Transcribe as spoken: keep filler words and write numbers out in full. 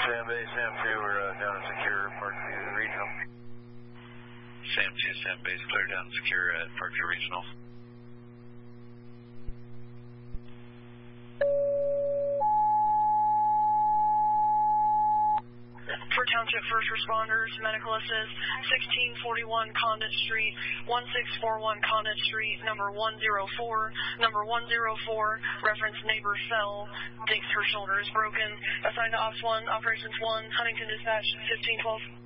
Sam Bay, Sam two, we're uh, down and secure, Parkview Regional. Sam two, Sam Bay, clear down and secure at Parkview Regional. For Township First Responders, Medical Assist, sixteen forty-one Condit Street, one six four one Condit Street, number one zero four, number one zero four, reference neighbor fell, thinks her shoulder is broken. Assigned to Ops one, Operations one, Huntington Dispatch, fifteen twelve.